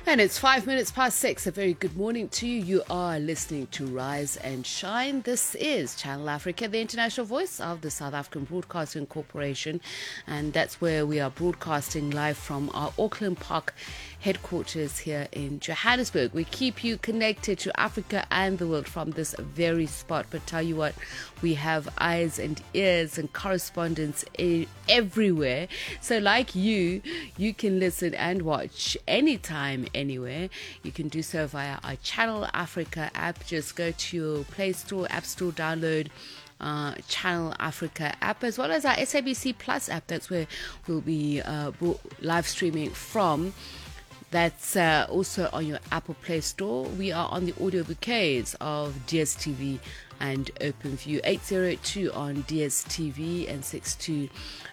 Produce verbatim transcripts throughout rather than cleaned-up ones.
And it's five minutes past six. A very good morning to you. You are listening to Rise and Shine. This is Channel Africa, the international voice of the South African Broadcasting Corporation. And that's where we are broadcasting live from our Auckland Park headquarters here in Johannesburg. We keep you connected to Africa and the world from this very spot. But tell you what, we have eyes and ears and correspondence everywhere. So like you, you can listen and watch anytime, anywhere. You can do so via our Channel Africa app. Just go to your Play Store, App Store, download uh, Channel Africa app, as well as our S A B C Plus app. That's where we'll be uh, live streaming from. That's uh, also on your Apple Play Store. We are on the audio bouquets of D S T V and OpenView. eight oh two on D S T V and six two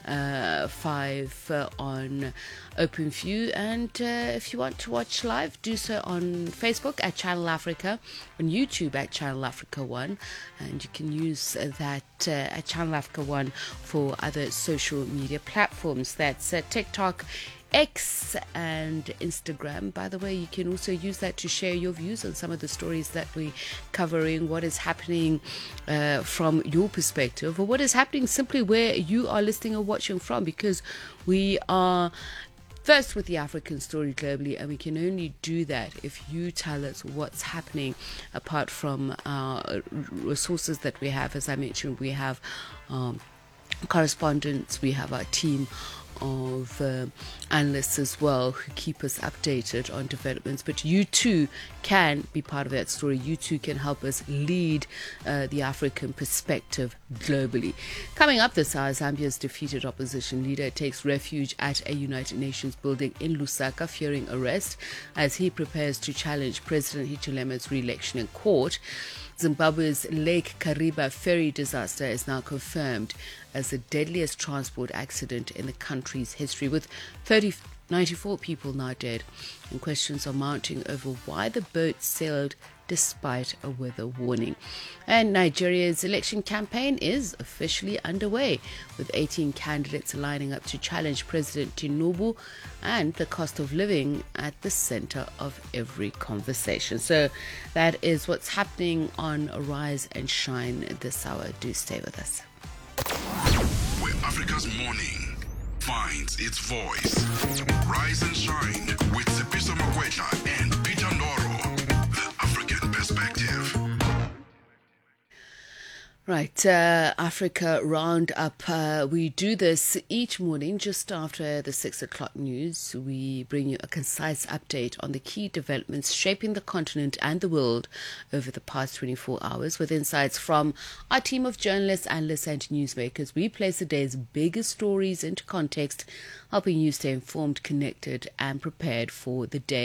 five uh, on OpenView. And uh, if you want to watch live, do so on Facebook at Channel Africa, on YouTube at Channel Africa one, and you can use uh, that uh, at Channel Africa one for other social media platforms. That's uh, TikTok, X and Instagram. By the way, you can also use that to share your views on some of the stories that we're covering, what is happening uh, from your perspective, or what is happening simply where you are listening or watching from, because we are first with the African story globally, and we can only do that if you tell us what's happening apart from our resources that we have. As I mentioned, we have um, correspondents, we have our team of uh, analysts as well who keep us updated on developments, but you too can be part of that story. You too can help us lead uh, the African perspective globally. Coming up this hour, Zambia's defeated opposition leader takes refuge at a United Nations building in Lusaka, fearing arrest as he prepares to challenge President Hichilema's re-election in court. Zimbabwe's Lake Kariba ferry disaster is now confirmed as the deadliest transport accident in the country's history, with thirty, ninety-four people now dead. And questions are mounting over why the boat sailed despite a weather warning. And Nigeria's election campaign is officially underway, with eighteen candidates lining up to challenge President Tinubu, and the cost of living at the center of every conversation. So that is what's happening on Rise and Shine this hour. Do stay with us. Where Africa's morning finds its voice. Rise and Shine with Sipiso Makwetla and Peter Ndoro. The African Perspective. Right, uh, Africa Roundup. Uh, we do this each morning just after the six o'clock news. We bring you a concise update on the key developments shaping the continent and the world over the past twenty-four hours, with insights from our team of journalists, analysts and newsmakers. We place the day's biggest stories into context, helping you stay informed, connected and prepared for the day.